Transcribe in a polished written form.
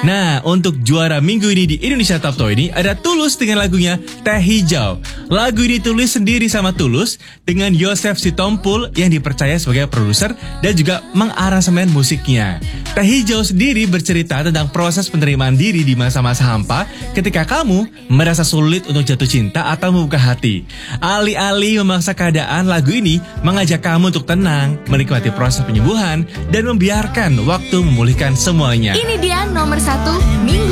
Nah, untuk juara minggu ini di Indonesia Top 20 ini ada Tulus dengan lagunya Teh Hijau. Lagu ini tulis sendiri sama Tulus dengan Yosef Sitompul yang dipercaya sebagai produser dan juga mengaransemen musiknya. Teh Hijau sendiri bercerita tentang proses penerimaan diri di masa-masa hampa ketika kamu merasa sulit untuk jatuh cinta atau membuka hati. Alih-alih memaksa keadaan, lagu ini mengajak kamu untuk tenang, menikmati proses penyembuhan, dan membiarkan waktu memulihkan semuanya. Ini dia nomor 1 minggu